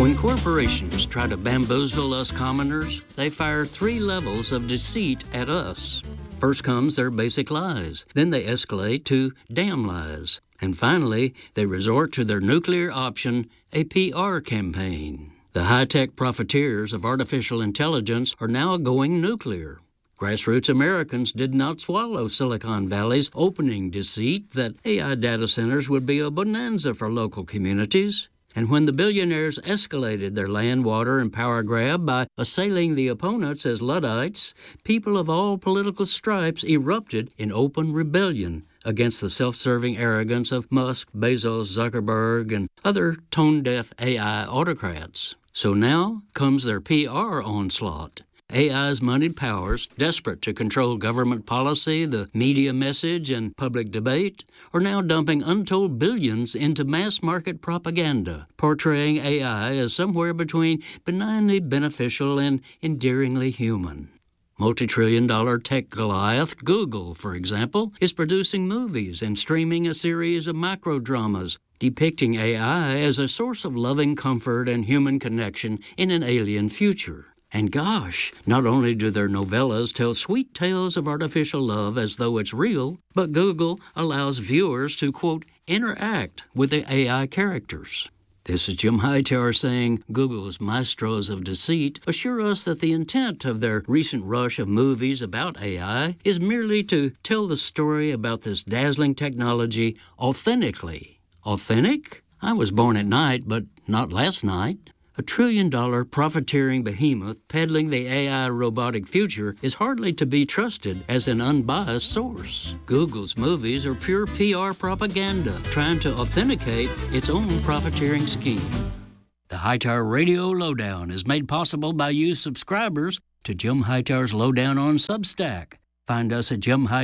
When corporations try to bamboozle us commoners, they fire 3 levels of deceit at us. First comes their basic lies. Then they escalate to damn lies. And finally, they resort to their nuclear option, a PR campaign. The high-tech profiteers of artificial intelligence are now going nuclear. Grassroots Americans did not swallow Silicon Valley's opening deceit that AI data centers would be a bonanza for local communities. And when the billionaires escalated their land, water, and power grab by assailing the opponents as Luddites, people of all political stripes erupted in open rebellion against the self-serving arrogance of Musk, Bezos, Zuckerberg, and other tone-deaf AI autocrats. So now comes their PR onslaught. AI's moneyed powers, desperate to control government policy, the media message, and public debate, are now dumping untold billions into mass-market propaganda, portraying AI as somewhere between benignly beneficial and endearingly human. Multi-trillion-dollar tech Goliath, Google, for example, is producing movies and streaming a series of microdramas depicting AI as a source of loving comfort and human connection in an alien future. And gosh, not only do their novellas tell sweet tales of artificial love as though it's real, but Google allows viewers to, quote, interact with the AI characters. This is Jim Hightower saying Google's maestros of deceit assure us that the intent of their recent rush of movies about AI is merely to tell the story about this dazzling technology authentically. Authentic? I was born at night, but not last night. A trillion-dollar profiteering behemoth peddling the AI robotic future is hardly to be trusted as an unbiased source. Google's movies are pure PR propaganda, trying to authenticate its own profiteering scheme. The Hightower Radio Lowdown is made possible by you subscribers to Jim Hightower's Lowdown on Substack. Find us at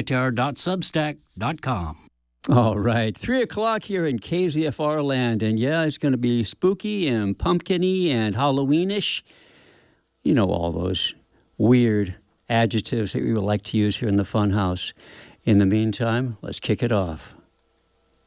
jimhightower.substack.com. All right, 3 o'clock here in KZFR land, and yeah, it's going to be spooky and pumpkin-y and Halloweenish. You know, all those weird adjectives that we would like to use here in the Funhouse. In the meantime, let's kick it off.